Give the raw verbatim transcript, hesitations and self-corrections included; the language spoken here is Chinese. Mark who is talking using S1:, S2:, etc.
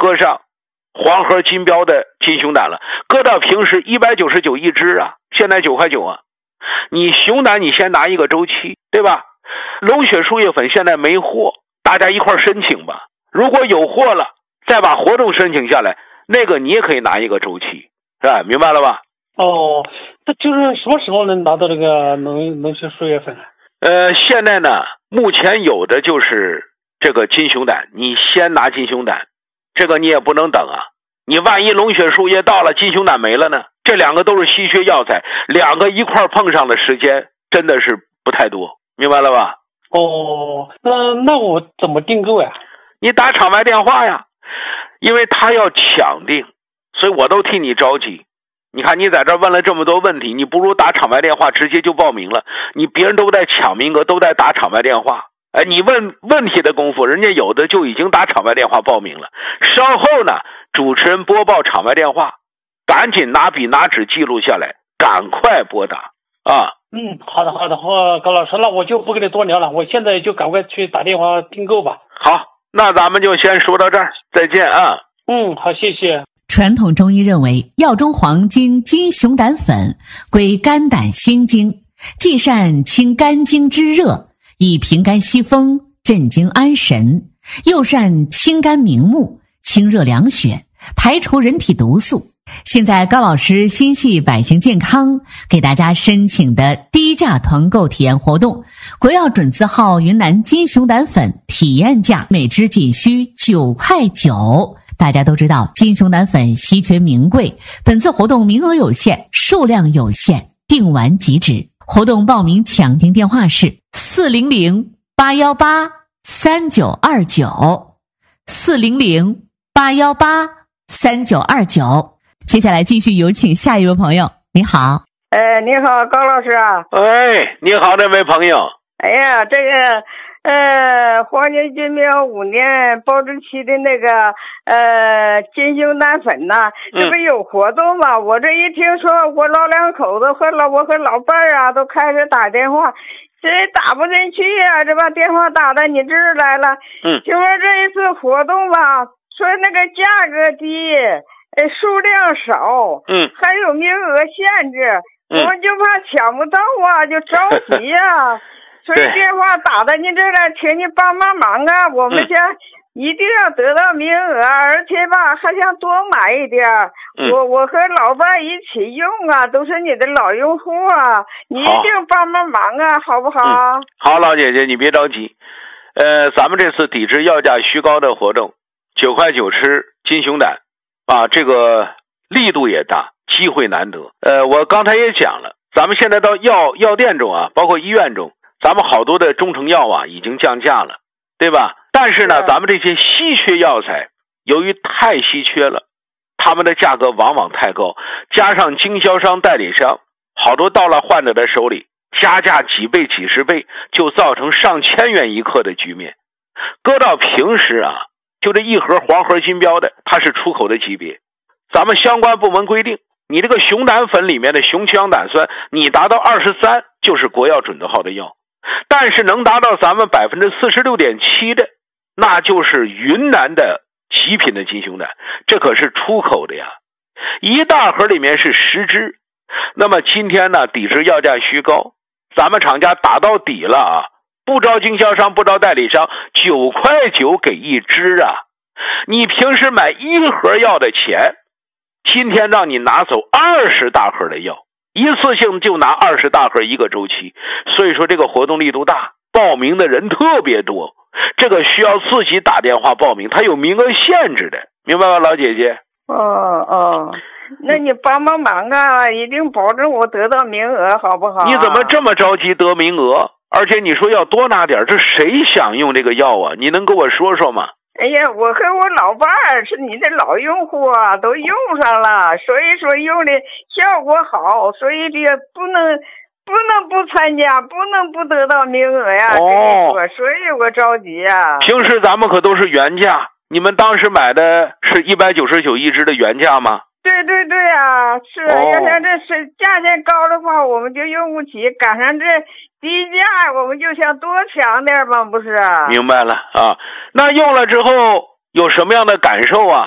S1: 喝上黄河金标的金熊胆了，搁到平时一百九十九一只啊，现在九块九啊。你熊胆你先拿一个周期，对吧？龙血树叶粉现在没货，大家一块申请吧。如果有货了，再把活动申请下来，那个你也可以拿一个周期，是吧？明白了吧？
S2: 哦，那就是什么时候能拿到这个龙龙血树叶粉？
S1: 呃，现在呢，目前有的就是这个金熊胆，你先拿金熊胆，这个你也不能等啊。你万一龙血树叶到了，金熊胆没了呢？这两个都是稀缺药材，两个一块碰上的时间真的是不太多，明白了吧？
S2: 哦，那那我怎么订购呀？
S1: 你打场外电话呀，因为他要抢订，所以我都替你着急。你看你在这问了这么多问题，你不如打场外电话直接就报名了。你别人都在抢名额，都在打场外电话。哎，你问问题的功夫，人家有的就已经打场外电话报名了。稍后呢，主持人播报场外电话，赶紧拿笔拿纸记录下来，赶快拨打啊。
S2: 嗯，好的好的，好，高老师，那我就不跟你多聊了，我现在就赶快去打电话订购吧。
S1: 好，那咱们就先说到这儿，再见啊。
S2: 嗯，好，谢谢。
S3: 传统中医认为，药中黄金金熊胆粉归肝胆心经，既善清肝经之热，以平肝息风，镇惊安神，又善清肝明目，清热凉血，排除人体毒素。现在高老师心系百姓健康，给大家申请的低价团购体验活动，国药准字号云南金熊胆粉体验价每支仅需九块九。大家都知道金熊胆粉稀缺名贵，本次活动名额有限，数量有限，订完即止。活动报名抢订电话是四零零八幺八三九二九，四零零八幺八三九二九。接下来继续有请下一位朋友。你好。
S4: 哎，你好，高老师啊。
S1: 哎，你好，这位朋友。
S4: 哎呀，这个呃，黄金金标五年保质期的那个呃金熊胆粉呐、
S1: 嗯，
S4: 这不有活动吗？我这一听说，我老两口子和老我和老伴儿啊都开始打电话，这打不进去呀、啊，这把电话打到你这儿来了。
S1: 嗯，
S4: 听说这一次活动吧，说那个价格低，呃，数量少，
S1: 嗯，
S4: 还有名额限制，
S1: 嗯、
S4: 我们就怕抢不到啊，就着急呀、啊。所以电话打到您这儿来，请您帮帮忙啊！我们想一定要得到名额，而且吧还想多买一点。
S1: 嗯、
S4: 我我和老伴一起用啊，都是你的老用户啊，你一定帮帮忙啊，好不好、
S1: 嗯？好，老姐姐你别着急，呃，咱们这次抵制药价虚高的活动，九块九吃金熊胆啊，这个力度也大，机会难得。呃，我刚才也讲了，咱们现在到药药店中啊，包括医院中。咱们好多的中成药啊已经降价了，对吧？但是呢，咱们这些稀缺药材由于太稀缺了，他们的价格往往太高，加上经销商代理商好多到了患者的手里加价几倍几十倍，就造成上千元一克的局面。搁到平时啊，就这一盒黄河金标的，它是出口的级别，咱们相关部门规定，你这个熊胆粉里面的熊羟胆酸你达到二十三就是国药准字号的药，但是能达到咱们 百分之四十六点七 的，那就是云南的极品的金熊胆，这可是出口的呀。一大盒里面是十支，那么今天呢，抵制药价虚高，咱们厂家打到底了啊，不招经销商，不招代理商，九块九给一支啊。你平时买一盒药的钱，今天让你拿走二十大盒的药。一次性就拿二十大盒一个周期，所以说这个活动力度大，报名的人特别多，这个需要自己打电话报名，它有名额限制的，明白吗，老姐姐？
S4: 哦哦，那你帮帮忙啊，一定保证我得到名额，好不好、啊？
S1: 你怎么这么着急得名额？而且你说要多拿点，这谁想用这个药啊？你能跟我说说吗？
S4: 哎呀，我和我老伴儿是你的老用户啊，都用上了，所以说用的效果好，所以这不能不能不参加，不能不得到名额呀。
S1: 哦，
S4: 所以我着急呀。
S1: 平时咱们可都是原价，你们当时买的是一百九十九一支的原价吗？
S4: 对对对啊，是、哦、要像这是价钱高的话，我们就用不起，赶上这低价，我们就想多抢点嘛，不是？
S1: 明白了啊，那用了之后有什么样的感受啊？